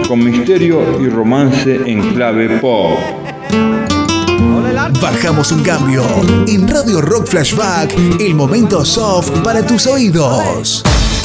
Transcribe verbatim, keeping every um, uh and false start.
con misterio y romance en clave pop. Bajamos un cambio. En Radio Rock Flashback, el momento soft para tus oídos.